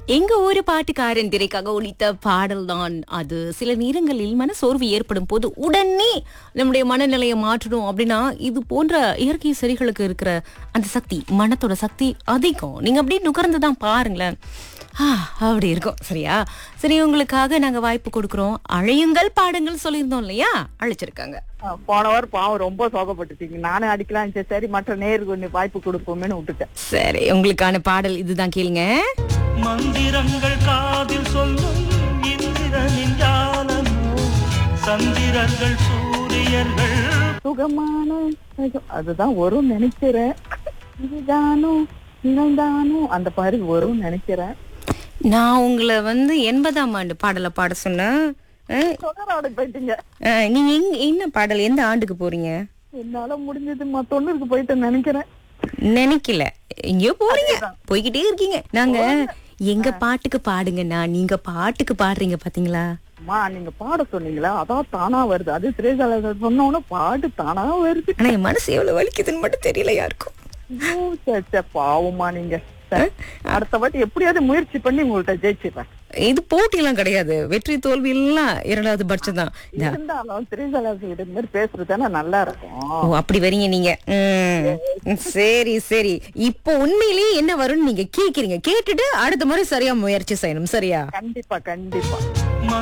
எங்க ஒரு பாட்டுக்காரன் திரைக்காக ஒலித்த பாடல் தான் அது. சில நேரங்களில் மனசோர்வு ஏற்படும் போது உடனே நம்முடைய மனநிலையை மாற்றணும் அப்படின்னா இது போன்ற இயற்கை செடிகளுக்கு இருக்கிற அந்த சக்தி, மனத்தோட சக்தி அதிகம். நீங்க அப்படியே நுகர்ந்துதான் பாருங்களேன். அப்படி இருக்கும். சரியா? சரி, உங்களுக்காக நாங்க வாய்ப்பு கொடுக்கிறோம். அழையுங்கள் பாடுங்கள் சொல்லியிருந்தோம் இல்லையா? அழைச்சிருக்காங்க. போனவர் பாவம் ரொம்ப சோகப்பட்டுட்டீங்க. நானே அடிக்கலாம் சரி, மற்ற நேருக்கு கொஞ்சம் வாய்ப்பு கொடுப்போமேன்னு விட்டுட்டேன். சரி, உங்களுக்கான பாடல் இதுதான், கேளுங்க. மந்திரங்கள் காதில் சொல்லும் இந்திரனின் ஜாலமோ, சந்திரர்கள் சூரியர்கள் சுகமான அதுதான் வரும் நினைக்கிறேன். இதுதானோ இனந்தானோ அந்த பாரு வரும் நினைக்கிறேன். நான் உங்களை 80ஆம் ஆண்டு பாடலை பாட சொன்னேன். தொடராடு போயிட்டீங்க. நீங்க என்ன பாடல், எந்த ஆண்டுக்கு போறீங்க? என்னால முடிஞ்சதுமா 90க்கு போயிட்டு நினைக்கிறேன். நினைக்கல, எங்கேயோ போறீங்க, போய்கிட்டே இருக்கீங்க. நாங்க எங்க பாட்டுக்கு பாடுங்கண்ணா, நீங்க பாட்டுக்கு பாடுறீங்க பாத்தீங்களா? அம்மா நீங்க பாட சொன்னீங்களா, அதான் தானா வருது. அது திரைசாலை சொன்னோன்னு பாட்டு தானா வருது. ஆனா என் மனசு எவ்வளவு வலிக்குதுன்னு மட்டும் தெரியல யாருக்கும். பாவமா நீங்க. அடுத்த வாட்டி எப்படியாவது முயற்சி பண்ணி உங்கள்ட்ட ஜெயிச்சிடுறேன். இது போட்டியெல்லாம் கிடையாது, வெற்றி தோல்வி எல்லாம் 2வது பட்சம் தான். இருந்தாலும் திரைசாலை மாதிரி பேசுறதுதானே நல்லா இருக்கும். ஓ, அப்படி வரீங்க நீங்க. சரி சரி, இப்போ உண்மையிலேயே என்ன வரும்னு நீங்க கேக்குறீங்க. கேட்டுட்டு அடுத்த முறை சரியா முயற்சி செய்யணும். சரியா? கண்டிப்பா கண்டிப்பா.